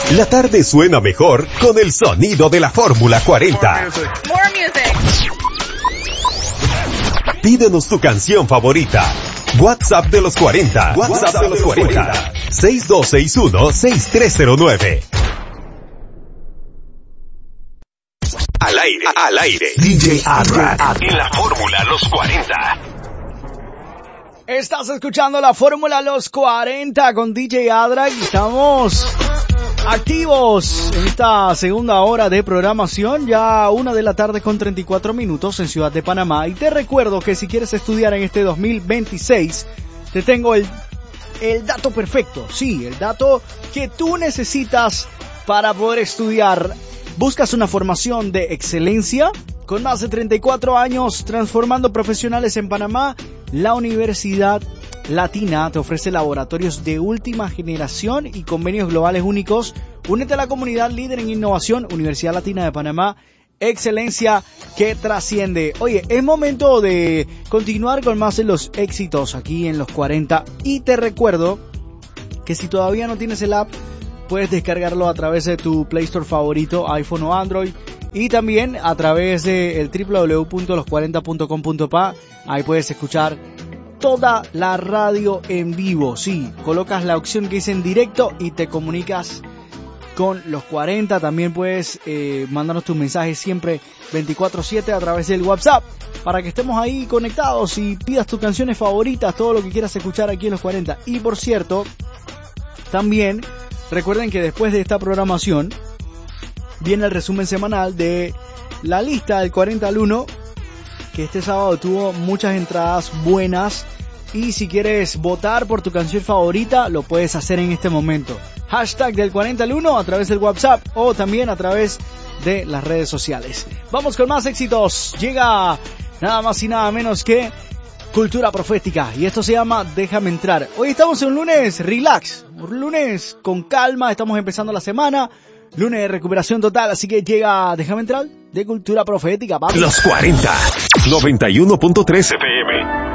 La tarde suena mejor con el sonido de la Fórmula 40. More music. Pídenos tu canción favorita. WhatsApp de los 40. WhatsApp de los 40. 6261-6309. Al aire. DJ Adra. En la Fórmula Los 40. Estás escuchando la Fórmula Los 40 con DJ Adra y estamos activos en esta segunda hora de programación, ya 1:34 p.m. en Ciudad de Panamá. Y te recuerdo que si quieres estudiar en este 2026, te tengo el dato perfecto, sí, el dato que tú necesitas para poder estudiar. ¿Buscas una formación de excelencia? Con más de 34 años transformando profesionales en Panamá, la Universidad Latina te ofrece laboratorios de última generación y convenios globales únicos. Únete a la comunidad líder en innovación, Universidad Latina de Panamá, excelencia que trasciende. Oye, es momento de continuar con más de los éxitos aquí en los 40 y te recuerdo que si todavía no tienes el app, puedes descargarlo a través de tu Play Store favorito, iPhone o Android, y también a través de el www.los40.com.pa. Ahí puedes escuchar toda la radio en vivo. Sí, colocas la opción que dice en directo y te comunicas con los 40. También puedes mandarnos tus mensajes siempre 24/7 a través del WhatsApp para que estemos ahí conectados y pidas tus canciones favoritas, todo lo que quieras escuchar aquí en los 40. Y por cierto, también recuerden que después de esta programación viene el resumen semanal de la lista del 40 al 1, que este sábado tuvo muchas entradas buenas. Y si quieres votar por tu canción favorita, lo puedes hacer en este momento. Hashtag del 40 al 1 a través del WhatsApp o también a través de las redes sociales. Vamos con más éxitos. Llega nada más y nada menos que Cultura Profética, y esto se llama Déjame Entrar. Hoy estamos en un lunes relax, un lunes con calma, estamos empezando la semana, lunes de recuperación total, así que llega Déjame Entrar de Cultura Profética, papi. Los 40, 91.3 FM.